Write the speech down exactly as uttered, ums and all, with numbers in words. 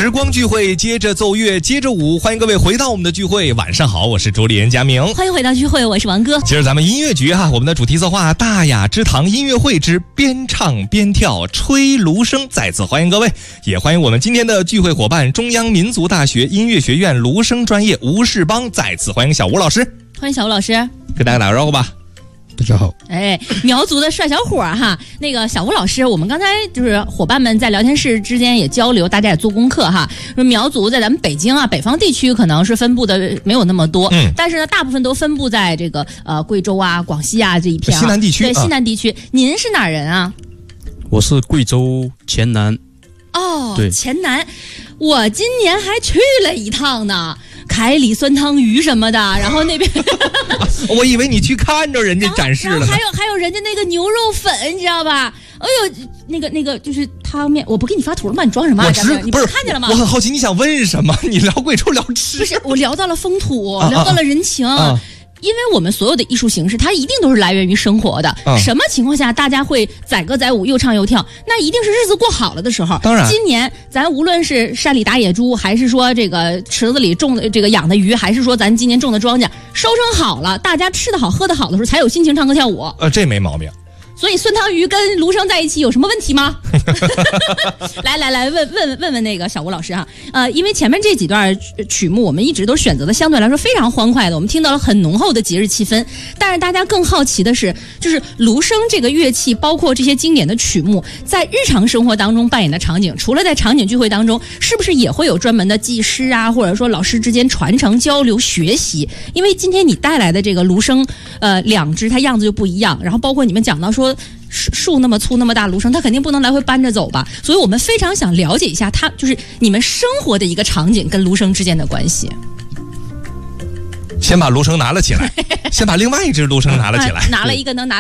时光聚会，接着奏乐，接着舞，欢迎各位回到我们的聚会。晚上好，我是主理人佳明。 欢迎回到聚会，我是王哥。 今儿咱们音乐局哈，我们的主题策划大雅之堂音乐会之边唱边跳吹芦笙，再次欢迎各位，也欢迎我们今天的聚会伙伴中央民族大学音乐学院芦笙专业吴世邦，再次欢迎小吴老师。 欢迎小吴老师， 跟大家打个招呼吧。 大家好， 哎，苗族的帅小伙哈，那个小吴老师，我们刚才就是伙伴们在聊天室之间也交流，大家也做功课哈。说苗族在咱们北京啊，北方地区可能是分布的没有那么多，嗯，但是呢，大部分都分布在这个呃贵州啊、广西啊这一片、啊， 西南地区， 对，西南地区。啊、您是哪人啊？ 我是贵州黔南。 哦，黔南，我今年还去了一趟呢。凯里酸汤鱼什么的，然后那边我以为你去看着人家展示了呢。 还有还有人家那个牛肉粉，你知道吧？哎呦，那个那个就是汤面，我不给你发图了吗？你装什么、啊？ 我吃你不是看见了吗？ 我很好奇，你想问什么？你聊贵州聊吃？ 不是，我聊到了风土， 啊、 聊到了人情。啊啊因为我们所有的艺术形式，它一定都是来源于生活的。嗯、什么情况下大家会载歌载舞、又唱又跳？那一定是日子过好了的时候。 当然， 今年咱无论是山里打野猪，还是说这个池子里种的这个养的鱼，还是说咱今年种的庄稼收成好了，大家吃得好、喝得好的时候，才有心情唱歌跳舞。 呃，这没毛病。 所以酸汤鱼跟芦笙在一起有什么问题吗？来来来，问问问问那个小吴老师哈，呃，因为前面这几段曲目我们一直都选择的相对来说非常欢快的，我们听到了很浓厚的节日气氛。但是大家更好奇的是，就是芦笙这个乐器，包括这些经典的曲目，在日常生活当中扮演的场景，除了在场景聚会当中，是不是也会有专门的技师啊，或者说老师之间传承、交流、学习？因为今天你带来的这个芦笙，呃，两只它样子就不一样，然后包括你们讲到说。树那么粗那么大芦笙，它肯定不能来回搬着走吧，所以我们非常想了解一下它就是你们生活的一个场景跟芦笙之间的关系。 先把芦笙拿了起来，先把另外一只芦笙拿了起来， 拿了一个能拿